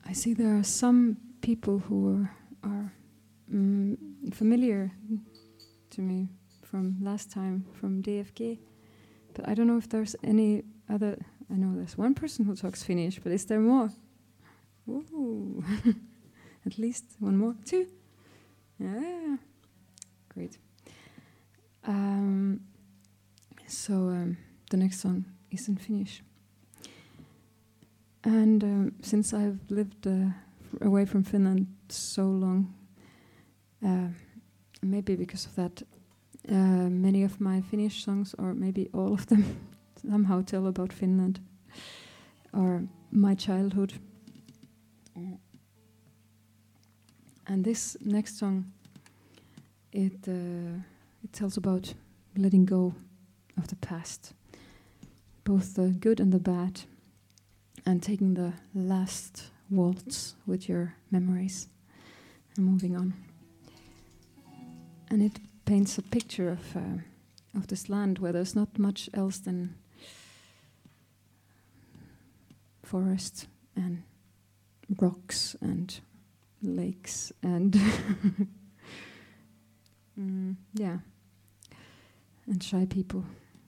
I see there are some people who are familiar to me from last time, from DFG, but I don't know if there's any other. I know there's one person who talks Finnish, but is there more? Ooh. At least one more, two. Yeah, great. So the next song is in Finnish. And since I've lived away from Finland so long, maybe because of that, many of my Finnish songs, or maybe all of them, somehow tell about Finland or my childhood. And this next song, it tells about letting go of the past, both the good and the bad, and taking the last waltz with your memories and moving on. And it paints a picture of this land where there's not much else than forest and rocks and lakes and and shy people.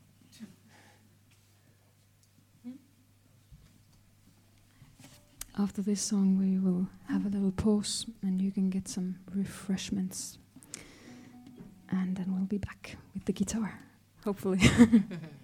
After this song we will have a little pause and you can get some refreshments, and then we'll be back with the guitar, hopefully.